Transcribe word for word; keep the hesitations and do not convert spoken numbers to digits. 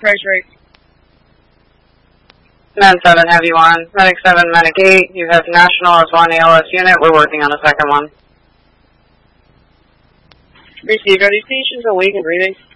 Treasury. Med seven, have you on? Medic seven, Medic eight, you have National as one A L S unit, we're working on a second one. Received, are these patients awake and breathing?